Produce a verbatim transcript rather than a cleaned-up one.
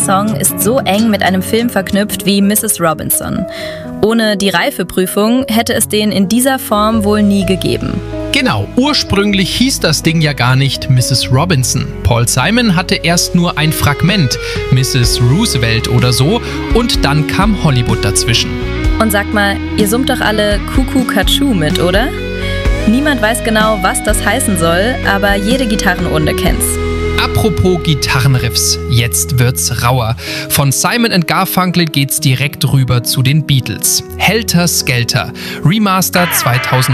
Song ist so eng mit einem Film verknüpft wie Missus Robinson. Ohne die Reifeprüfung hätte es den in dieser Form wohl nie gegeben. Genau, ursprünglich hieß das Ding ja gar nicht Missus Robinson. Paul Simon hatte erst nur ein Fragment, Missus Roosevelt oder so, und dann kam Hollywood dazwischen. Und sag mal, ihr summt doch alle Kuku Kachu mit, oder? Niemand weiß genau, was das heißen soll, aber jede Gitarrenrunde kennt's. Apropos Gitarrenriffs, jetzt wird's rauer. Von Simon and Garfunkel geht's direkt rüber zu den Beatles. Helter Skelter, Remaster zwanzig